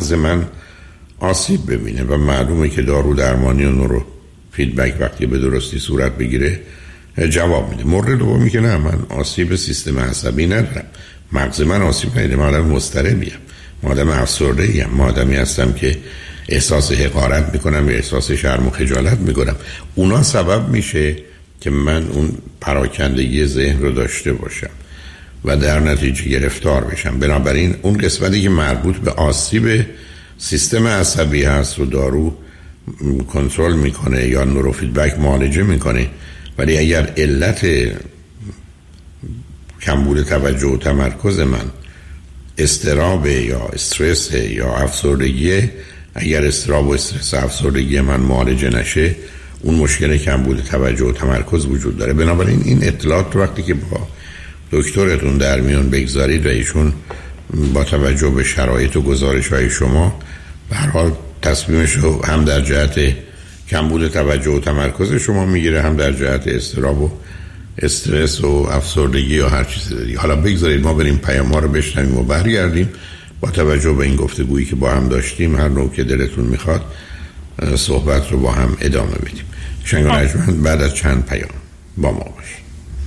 مغز من آسیب ببینه و معلومه که دارو درمانی و نورو فیدبک وقتی به درستی صورت بگیره جواب میده. مورد دومی که نه، من آسیب سیستم عصبی ندارم، مغز من آسیب نداره، من آدم مضطربیم، من آدم افسرده‌ایم، من آدمی هستم که احساس حقارت میکنم یا احساس شرم و خجالت میکنم. اونا سبب میشه که من اون پراکندگی ذهن رو داشته باشم و در نتیجه گرفتار بشم. بنابراین اون قسمتی که مربوط به آسیب سیستم عصبی هست و دارو کنترل میکنه یا نورو فیدبک معالجه میکنه، ولی اگر علت کمبود توجه و تمرکز من اضطراب یا استرس یا افسردگی، اگر اضطراب و استرس افسردگی من معالجه نشه، اون مشکل کمبود توجه و تمرکز وجود داره. بنابراین این اطلاعات رو وقتی که با دکترتون در میون بگذارید و ایشون با توجه به شرایط و گزارش‌های شما به هر حال تصمیمش رو هم در جهت کمبود توجه و تمرکز شما میگیره، هم در جهت اضطراب و استرس و افسردگی یا هر چیز دیگه. حالا بگذارید ما بریم پیام‌ها رو بشنویم و برگردیم با توجه به این گفتگویی که با هم داشتیم هر نوع که دلتون میخواد صحبت رو با هم ادامه بدیم. شنگ و نجمن بعد از چند پیام با ما باشید.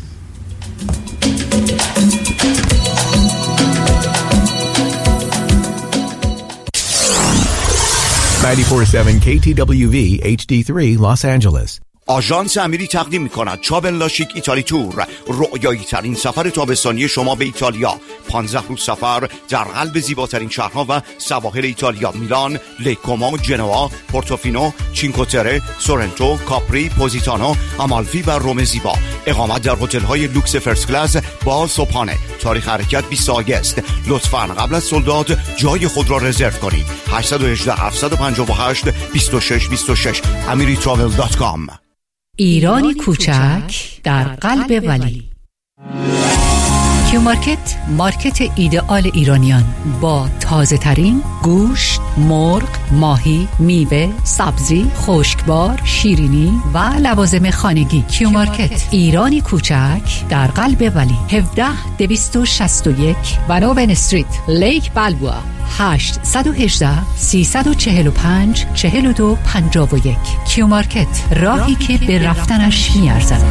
94.7 KTWV HD3 Los Angeles. آژانس امیری تقدیم می‌کند چابل لاشیک ایتالی تور، رؤیایی ترین سفر تابستانی شما به ایتالیا. 15 روز سفر در قلب زیباترین شهرها و سواحل ایتالیا: میلان، لیکومو، جنوا، پورتوفینو، چینکوتره، سورنتو، کاپری، پوزیتانو، آمالفی و روم زیبا. اقامت در هتل‌های لوکس فرست کلاس با صبحانه. تاریخ حرکت 20 آگوست. لطفاً قبل از صلح‌داد جای خود را رزرو کنید. 818 758 2626 amiritravel.com. ایرانی کوچک در قلب ولی. کیو مارکت، مارکت ایدئال ایرانیان با تازه ترین گوشت، مرغ، ماهی، میوه، سبزی، خشکبار، شیرینی و لوازم خانگی. کیو مارکت ایرانی کوچک در قلب ولی، 17261 بنوون استریت، لیک بلبوآ، 818 345 4251. کیو مارکت، راهی که به رفتنش میارزد.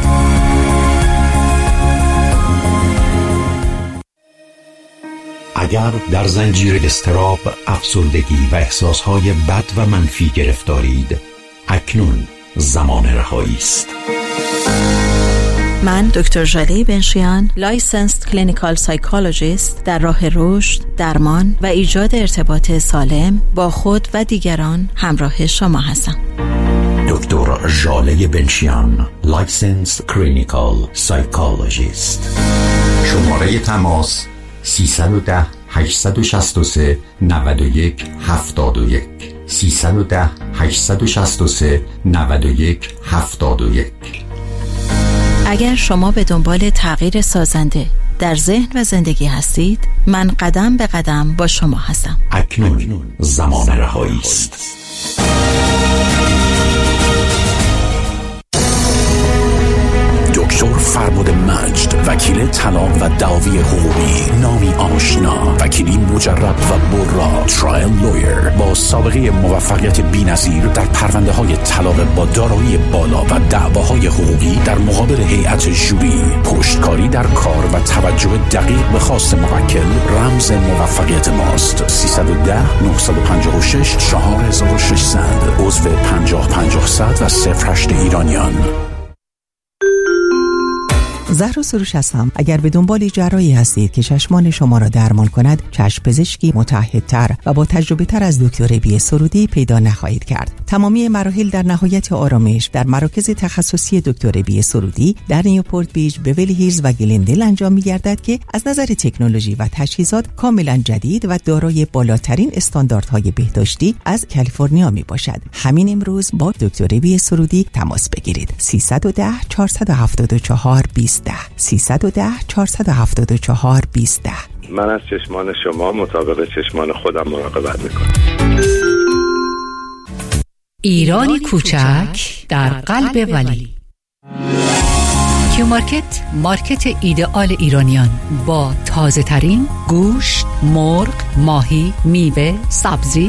اگر در زنجیر اضطراب، افسردگی و احساسهای بد و منفی گرفتارید، اکنون زمان رهایی است. من دکتر ژاله بنشیان، لایسنسد کلینیکال سایکولوژیست، در راه رشد، درمان و ایجاد ارتباط سالم با خود و دیگران همراه شما هستم. دکتر ژاله بنشیان، لایسنسد کلینیکال سایکولوژیست. شماره تماس 310 863 91 71 310 863 91 71. اگر شما به دنبال تغییر سازنده در ذهن و زندگی هستید، من قدم به قدم با شما هستم. اکنون زمان رهایی است. دکتر فربد مجد، وکیل طلاق و دعاوی حقوقی، نامی آشنا، وکیلی مجرب و برا، ترایل لویر با سابقه موفقیت بی‌نظیر در پرونده‌های طلاق با دارایی بالا و دعواهای حقوقی در مقابل هیئت ژوری. پشتکاری در کار و توجه دقیق به خواست موکل رمز موفقیت ماست. 310 956 4600 عضو 50-50 و 08 ایرانیان. زهرا سروش هستم. اگر به دنبال جراحی هستید که چشمان شما را درمان کند، چشم پزشکی متعهدتر و با تجربه تر از دکتر بی سرودی پیدا نخواهید کرد. تمامی مراحل در نهایت آرامش در مراکز تخصصی دکتر بی سرودی در نیوپورت بیچ، بیولی هیلز و گلندل انجام می‌گردد که از نظر تکنولوژی و تجهیزات کاملا جدید و دارای بالاترین استانداردهای بهداشتی از کالیفرنیا میباشد. همین امروز با دکتر بی سرودی تماس بگیرید. 310 474 20 310 474 20. من از چشمان شما مطابق چشمان خودم مراقبت میکنم. ایرانی کوچک در قلب ولی. کیو مارکت، مارکت ایدئال ایرانیان با تازه ترین گوشت، مرغ، ماهی، میوه، سبزی،